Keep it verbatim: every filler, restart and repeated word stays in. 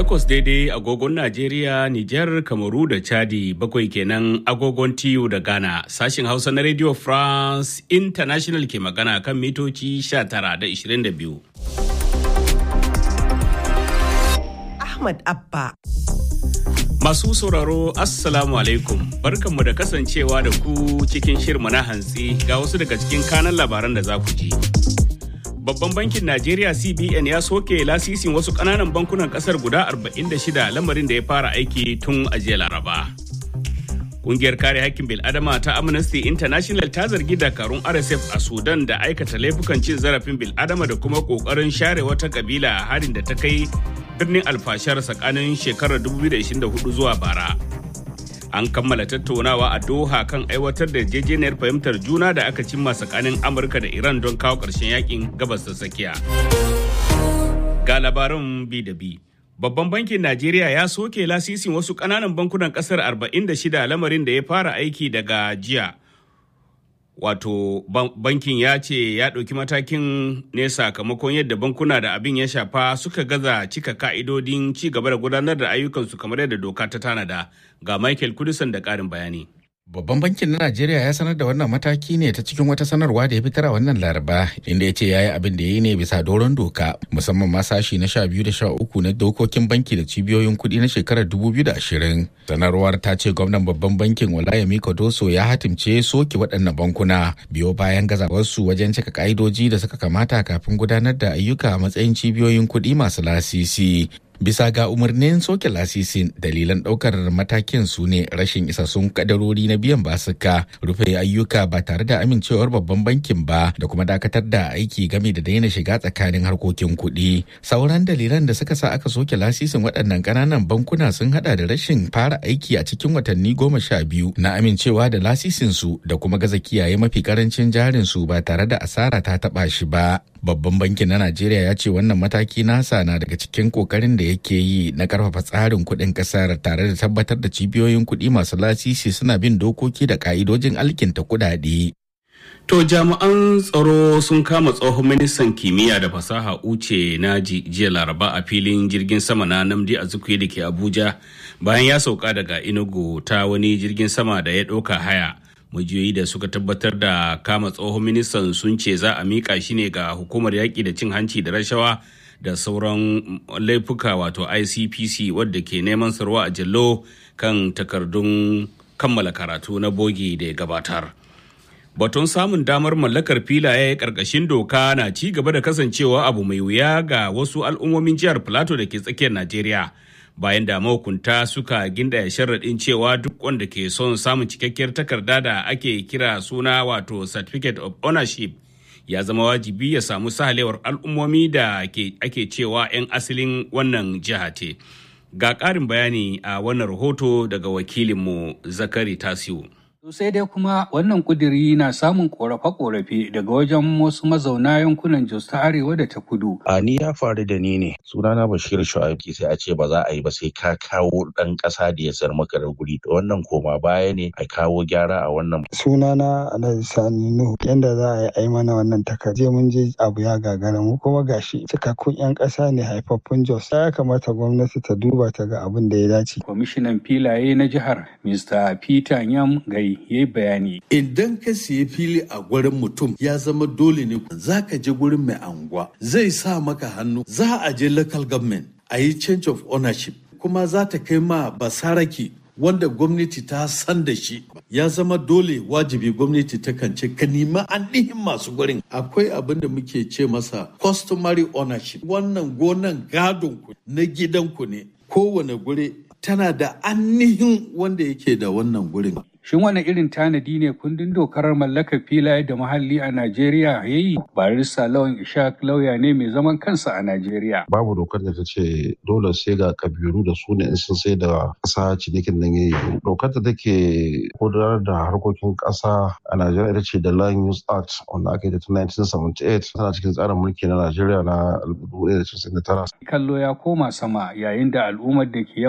takwas daidai agogon Najeriya, Nijar, Kamaru da Chadi, bakwai kenan agogon T U da Ghana. Sashin Hausa na Radio France International ke magana kan mitoci sha tara da ishirin da biyu. Ahmad Abba. Masu sauraro, Assalamu alaikum. Barkanmu da kasancewa da ku cikin shirma na hantsi ga wasu daga cikin kanan labaran da za ku ji. Babban bankin Najeriya C B N ya soke lasisin wasu ƙananan bankunan ƙasar guda arba'in da shida, lamarin da ya fara aiki tun a jiya Laraba. Ƙungiyar kare haƙƙin bil'adama ta Amnesty International ta zargi dakarun R S F a Sudan da aikata laifukan cin zarafin bil'adama da kuma ƙoƙarin share wata ƙabila a harin da ta kai birnin alfashar tsakanin shekarar dubu biyu da ishirin da hudu zuwa bara. An kammala tattaunawa a Doha kan aiwatar da yarjejeniyar fahimtar juna da aka cimma tsakanin Amurka da Iran don kawo ƙarshen yakin gabas ta tsakiya. Ga labaran bi da bi. Babban bankin Najeriya ya soke lasisin wasu ƙananan bankunan ƙasar arba'in da shida, lamarin da ya fara aiki daga jiya. Wato bankin ya ce ya ɗauki matakin ne sakamakon yadda bankuna da abin ya shafa suka gaza cika ka'idodin ci gaba da gudanar da ayyukansu kamar yadda doka ta tanada. Ga Michael Kudisan da ƙarin bayani. Babban bankin na Najeriya ya sanar da wannan mataki ne ta cikin wata sanarwa da ya fitar a wannan Laraba, inda ya ce ya yi abin da ya yi ne bisa doron doka, musamman ma sashi na sha biyu da sha uku na dokokin banki da cibiyoyin kuɗi na shekarar dubu biyu da ashirin. Sanarwar ta ce gwamnan babban bankin Olayemi Kodoso ya hatimce soke waɗannan bankuna biyo bayan gazawarsu wajen cika ka'idoji da suka kamata kafin gudanar da ayyuka a matsayin cibiyoyin kuɗi masu lasisi. Bisa ga umarnin soke lasisin, dalilan ɗaukar matakin su ne rashin isassun kadarori na biyan basuka, rufe ayyuka ba tare da amincewar babban bankin ba, da kuma dakatar da aiki game da daina shiga tsakanin harkokin kuɗi. Sauran dalilan da suka sa aka soke lasisin waɗannan ƙananan bankuna sun haɗa da rashin fara aiki a cikin watanni goma sha biyu na amincewa da lasisin su da kuma gaza kiyaye mafi ƙarancin jarin su ba tare da asara ta taɓa shi ba. Babban bankin na Najeriya ya ce wannan mataki nasa na daga cikin kokarin da yake yi na karfafa tsarin kuɗin ƙasar tare da tabbatar da cibiyoyin kuɗi masu lasisi suna bin dokoki da ka'idojin alkinta kuɗaɗe. To jami'an tsaro sun kama tsohon ministan kimiyya da fasaha Uche Naji jiya Laraba a filin jirgin sama na Nnamdi Azikiwe da ke Abuja bayan ya sauka daga Enugu ta wani jirgin sama da ya ɗauka haya. Majiyoyi da suka tabbatar da kama tsohon ministan sun ce za a miƙa shi ne ga hukumar yaƙi da cin hanci da rashawa da sauran laifuka wato I C P C wadda ke neman sarwa a jallo kan takardun kammala karatu na bogi da ya gabatar. Batun samun damar mallakar filaye ƙarƙashin doka na ci gaba da kasancewa abu mai wuya ga wasu al'ummomin jihar Plateau da ke tsakiyar Najeriya. Bayan da mahukunta suka gindaya sharaɗin cewa duk wanda ke son samun cikakkiyar takarda da ake kira suna wato certificate of ownership ya zama wajibi ya samu sahalewar al'ummomi da ake cewa 'yan asalin wannan jiha ce. Ga ƙarin bayani a wannan rahoto daga wakilinmu Zakari Tasiu. Sai dai kuma wannan kudiri na samun korafe-korafe daga wajen wasu mazauna yankunan Jos ta Arewa da ta Kudu. A ni ya faru da ni ne. Sunana Bashir Shu'aibu, sai a ce ba za a yi ba sai ka kawo ɗan ƙasa da ya sayar maka da guri. Wannan koma baya ne a kawo gyara a wannan. Sunana Alhaji Sani Nuhu. Yanda za a yi mana wannan takarda mun je abu ya gagara mu kuma gashi cikakkun 'yan ƙasa ne haifaffun Jos. Ya kamata gwamnati ta duba ta ga abin da ya dace. Kwamishinan filaye na jihar Mister Peter Nyam Gai ya yi bayani. Idan ka siya fili a gurin mutum ya zama dole ne za ka je gurin mai anguwa zai sa maka hannu, za a je local government a yi change of ownership kuma za ta kai ma basaraki wanda gwamnati ta san da shi. Ya zama dole wajibi gwamnati ta kance ka nima ainihin masu gurin. Akwai abin da muke ce masa customary ownership. Wannan gonan gadon ku na gidan ku ne. Kowane guri tana da ainihin wanda yake da wannan gurin. Shin wani irin tanadi ne kundin dokar mallakar filaye da muhalli a Najeriya ya yi? Barista Lawan Ishaq lauya ne mai zaman kansa a Najeriya. Babu dokar da ta ce dole sai ga kabiru da su ne in sun sai da ƙasa cinikin nan ya yi. Dokar da take gudanar da harkokin ƙasa a Najeriya ita ce da Land Use Act wanda aka yi da tun nineteen seventy-eight, tana cikin tsarin mulki na Najeriya na dubu ɗaya da casa'in da tara. Kallo ya koma sama yayin da al'ummar da ke